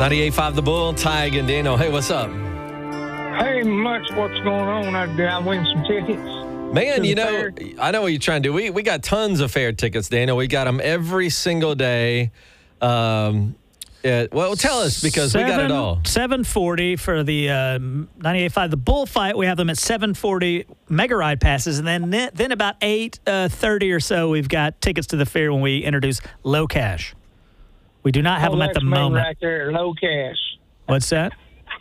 98.5 The Bull, Tig and Daniel. Hey, what's up? Hey, much. What's going on? I win some tickets. Man, you know, I know what you're trying to do. We got tons of fair tickets, Daniel. We got them every single day. Well, tell us, because we got it all. 740 for the 98.5 The Bullfight. We have them at 740 Mega Ride passes. And then about 8:30 or so, we've got tickets to the fair when we introduce Low Cash. We do not have them at the moment. Right there, Low Cash. What's that?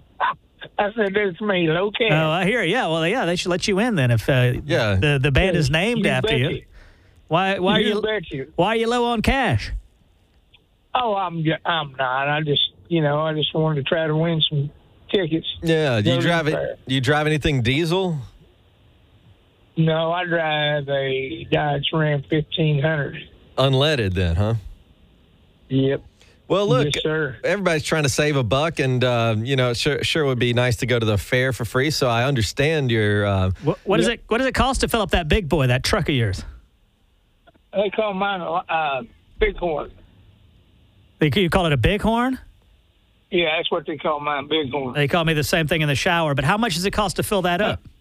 I said, it's me, Low Cash. Oh, I hear it. Yeah, well, yeah, they should let you in then if the band is named after you. Why are you low on cash? Oh, I'm not. I just wanted to try to win some tickets. Yeah, do you drive anything diesel? No, I drive a Dodge Ram 1500. Unleaded then, huh? Yep. Well, look, yes, sir. Everybody's trying to save a buck, and sure would be nice to go to the fair for free. So I understand your. What does it cost to fill up that big boy, that truck of yours? They call mine Bighorn. You call it a Bighorn? Yeah, that's what they call mine, Bighorn. They call me the same thing in the shower. But how much does it cost to fill that up?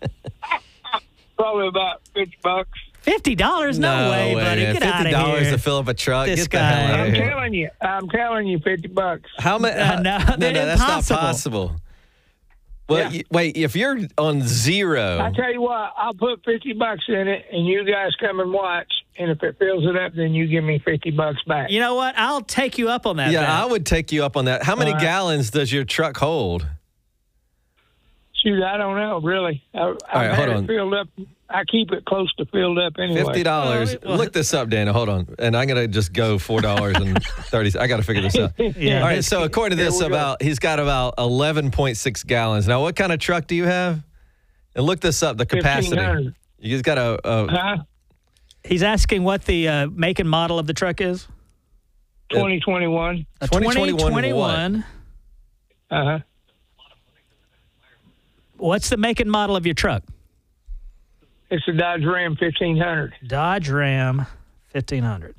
Probably about $50. $50? No way, buddy. Get out of here. $50 to fill up a truck. This Get the hell out of here. I'm telling you, $50. How much? No, that's not possible. Well, Yeah. wait, if you're on zero. I tell you what, I'll put $50 in it, and you guys come and watch. And if it fills it up, then you give me $50 back. You know what? I'll take you up on that. Yeah, bet. I would take you up on that. How many gallons does your truck hold? Shoot, I don't know, really. All right, hold on. Filled up. I keep it close to filled up anyway. $50. Look this up, Dana. Hold on. And I'm going to just go $4.30. I got to figure this out. Yeah. All right, so according to this, he's got about 11.6 gallons. Now, what kind of truck do you have? And look this up, the capacity. 1,500. You just got a... He's asking what the make and model of the truck is? 2021. 2021. Uh-huh. What's the make and model of your truck? It's a Dodge Ram 1500. Dodge Ram 1500.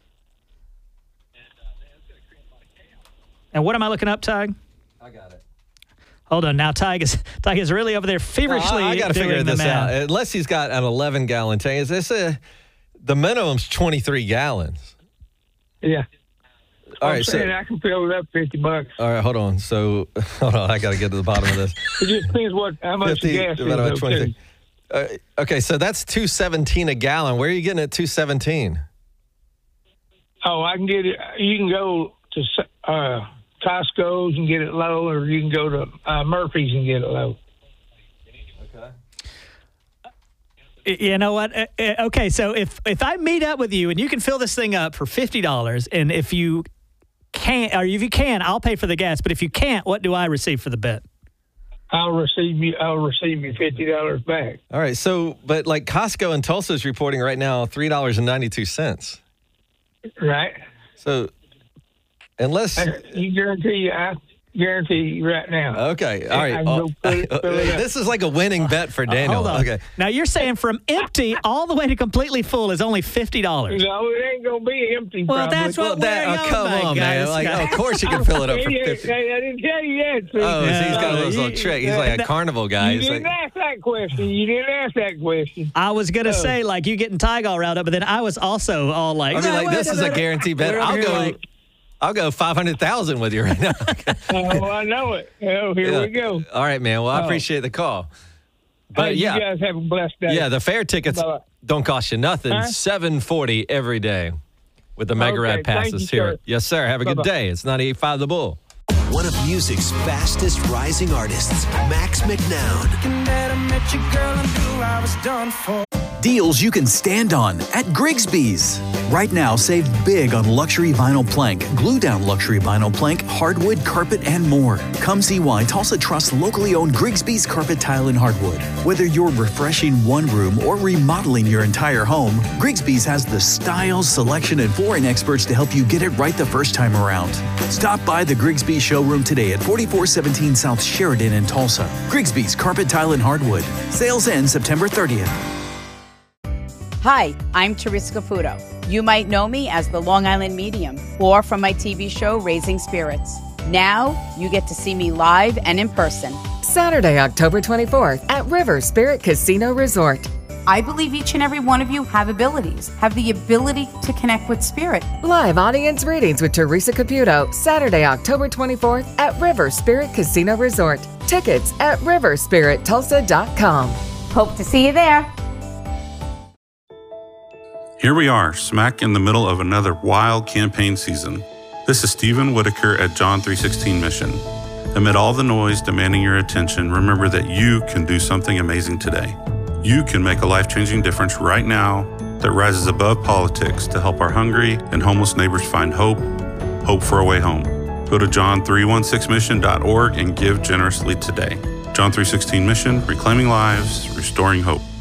And what am I looking up, Tig? I got it. Hold on. Now, Tig is really over there feverishly I got to figure this out. Unless he's got an 11-gallon tank. The minimum's 23 gallons. Yeah. All right, so I can fill it up $50. All right, hold on. So, I got to get to the bottom of this. It just depends how much gas is. 23. Okay, so that's $2.17 a gallon. Where are you getting at $2.17? Oh, I can get it. You can go to Costco's and get it low, or you can go to Murphy's and get it low. You know what? Okay, so if I meet up with you and you can fill this thing up for $50, and if you can't, or if you can, I'll pay for the gas. But if you can't, what do I receive for the bet? I'll receive you $50 back. All right, so but like Costco in Tulsa is reporting right now $3.92. Right. So unless you guarantee right now. Okay. All right. This is like a winning bet for Daniel. Hold on. Okay. Now you're saying from empty all the way to completely full is only $50. No, it ain't gonna be empty. Well, probably. that's what come on, man. Like, of course you can fill it up for $50. I didn't tell you that. Oh, he's got those little tricks. He's like a carnival guy. You didn't ask that question. I was gonna say like you getting Tig all riled up, but then I was also all like, this is a guarantee bet. I'll go 500,000 with you right now. Oh, I know it. Oh, here we go. All right, man. Well, I appreciate the call. But you guys have a blessed day. Yeah, the fair tickets don't cost you nothing. $7.40 every day with the Mega Ride passes here. Sir. Yes, sir. Have a good day. It's 98.5 The Bull. One of music's fastest rising artists, Max McNown. Deals you can stand on at Grigsby's. Right now, save big on luxury vinyl plank, glue-down luxury vinyl plank, hardwood, carpet, and more. Come see why Tulsa trusts locally owned Grigsby's Carpet Tile and Hardwood. Whether you're refreshing one room or remodeling your entire home, Grigsby's has the style, selection, and flooring experts to help you get it right the first time around. Stop by the Grigsby's showroom today at 4417 South Sheridan in Tulsa. Grigsby's Carpet Tile and Hardwood. Sales end September 30th. Hi, I'm Teresa Caputo. You might know me as the Long Island Medium or from my TV show Raising Spirits. Now you get to see me live and in person. Saturday, October 24th at River Spirit Casino Resort. I believe each and every one of you have abilities, have the ability to connect with spirit. Live audience readings with Teresa Caputo, Saturday, October 24th at River Spirit Casino Resort. Tickets at riverspirittulsa.com. Hope to see you there. Here we are, smack in the middle of another wild campaign season. This is Stephen Whitaker at John 3:16 Mission. Amid all the noise demanding your attention, remember that you can do something amazing today. You can make a life-changing difference right now that rises above politics to help our hungry and homeless neighbors find hope for a way home. Go to john316mission.org and give generously today. John 3:16 Mission, reclaiming lives, restoring hope.